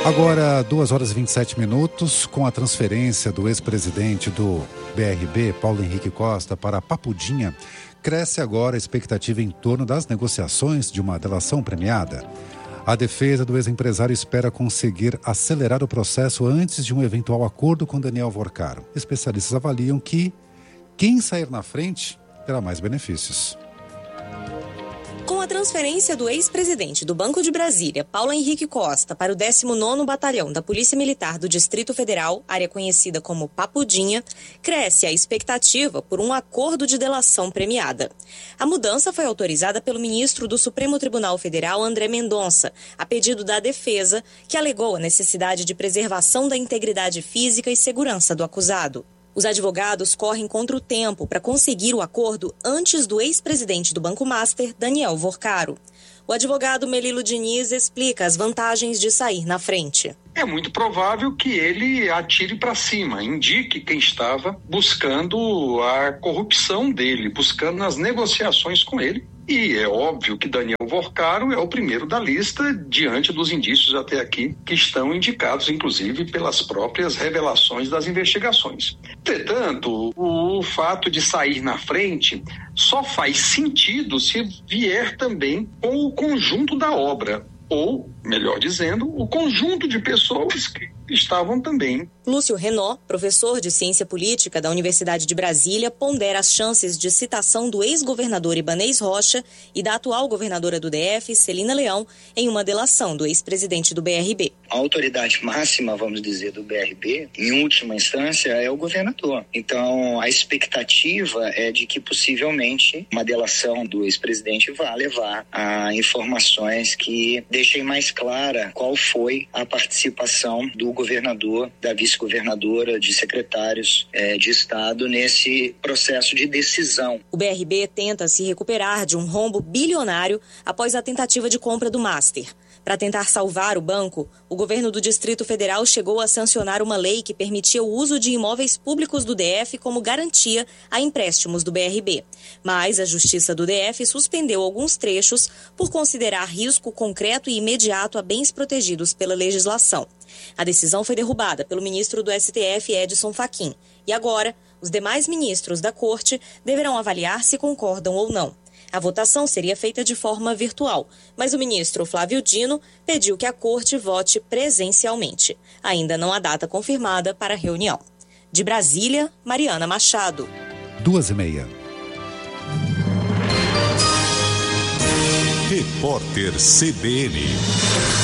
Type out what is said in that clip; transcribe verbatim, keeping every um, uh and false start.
Agora, duas horas e vinte e sete minutos, com a transferência do ex-presidente do B R B, Paulo Henrique Costa, para Papudinha, cresce agora a expectativa em torno das negociações de uma delação premiada. A defesa do ex-empresário espera conseguir acelerar o processo antes de um eventual acordo com Daniel Vorcaro. Especialistas avaliam que quem sair na frente terá mais benefícios. Com a transferência do ex-presidente do Banco de Brasília, Paulo Henrique Costa, para o décimo nono Batalhão da Polícia Militar do Distrito Federal, área conhecida como Papudinha, cresce a expectativa por um acordo de delação premiada. A mudança foi autorizada pelo ministro do Supremo Tribunal Federal, André Mendonça, a pedido da defesa, que alegou a necessidade de preservação da integridade física e segurança do acusado. Os advogados correm contra o tempo para conseguir o acordo antes do ex-presidente do Banco Master, Daniel Vorcaro. O advogado Melilo Diniz explica as vantagens de sair na frente. É muito provável que ele atire para cima, indique quem estava buscando a corrupção dele, buscando as negociações com ele. E é óbvio que Daniel Vorcaro é o primeiro da lista, diante dos indícios até aqui que estão indicados, inclusive, pelas próprias revelações das investigações. Entretanto, o fato de sair na frente só faz sentido se vier também com o conjunto da obra, ou, melhor dizendo, o conjunto de pessoas que estavam também. Lúcio Renaud, professor de Ciência Política da Universidade de Brasília, pondera as chances de citação do ex-governador Ibanez Rocha e da atual governadora do D F, Celina Leão, em uma delação do ex-presidente do B R B. A autoridade máxima, vamos dizer, do B R B, em última instância, é o governador. Então, a expectativa é de que possivelmente uma delação do ex-presidente vá levar a informações que deixem mais clara qual foi a participação do governador, da vice-governadora, de secretários eh, de Estado nesse processo de decisão. O B R B tenta se recuperar de um rombo bilionário após a tentativa de compra do Master. Para tentar salvar o banco, o governo do Distrito Federal chegou a sancionar uma lei que permitia o uso de imóveis públicos do D F como garantia a empréstimos do B R B. Mas a Justiça do D F suspendeu alguns trechos por considerar risco concreto e imediato a bens protegidos pela legislação. A decisão foi derrubada pelo ministro do S T F, Edson Fachin. E agora, os demais ministros da Corte deverão avaliar se concordam ou não. A votação seria feita de forma virtual, mas o ministro Flávio Dino pediu que a Corte vote presencialmente. Ainda não há data confirmada para a reunião. De Brasília, Mariana Machado. Duas e meia. Repórter C B N.